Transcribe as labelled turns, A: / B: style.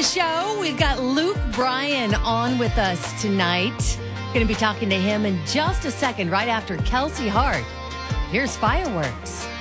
A: the show. We've got Luke Bryan on with us tonight. Going to be talking to him in just a second, right after Kelsey Hart. Here's Fireworks.